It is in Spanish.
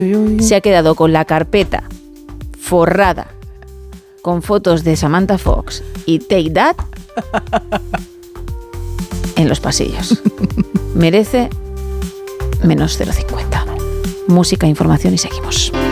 se ha quedado con la carpeta forrada con fotos de Samantha Fox y Take That en los pasillos. Merece menos 0,50. Música, información y seguimos.